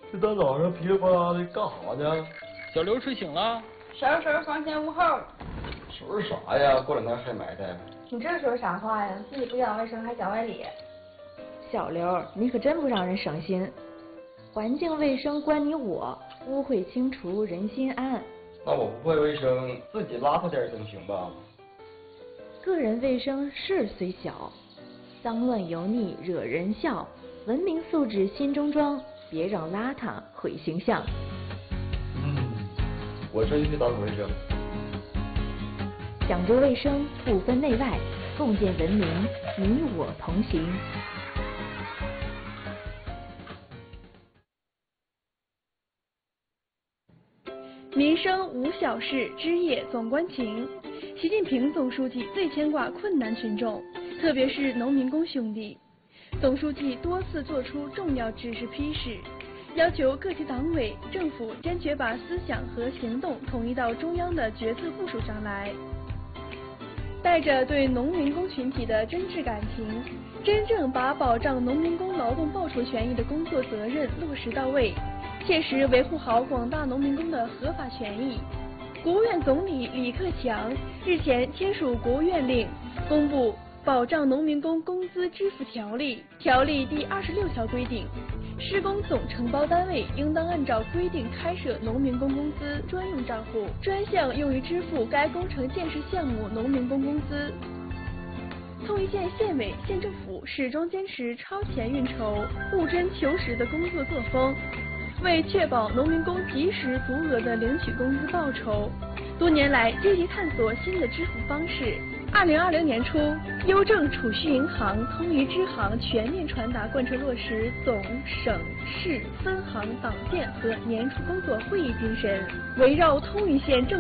这大早上噼里啪啦的干啥呢？ 小刘睡醒了。 收房前屋后。 收拾啥呀？过两天开埋汰。 你这说啥话呀？自己不讲卫生还讲外理。 小刘，你可真不让人省心。环境卫生关你我，污秽清除人心安。 那我不会卫生，自己邋遢点总行吧？ 个人卫生事虽小，脏乱油腻惹人笑。文明素质心中装，别让邋遢毁形象。 我真去打扫卫生。 讲究卫生，不分内外，共建文明，你我同行。 民生无小事，枝叶总关情。习近平总书记最牵挂困难群众，特别是农民工兄弟。总书记多次作出重要指示批示，要求各级党委政府坚决把思想和行动统一到中央的决策部署上来，带着对农民工群体的真挚感情，真正把保障农民工劳动报酬权益的工作责任落实到位，切实维护好广大农民工的合法权益。国务院总理李克强日前签署国务院令，公布《保障农民工工资支付条例》条例第26条规定，施工总承包单位应当按照规定开设农民工工资专用账户，专项用于支付该工程建设项目农民工工资。通一县县委县政府始终坚持超前运筹、务真求实的工作作风，为确保农民工及时足额的领取工资报酬，多年来积极探索新的支付方式。2020年初，邮政储蓄银行通一支行全面传达贯彻落实总、省、市分行党建和年初工作会议精神，围绕通一县政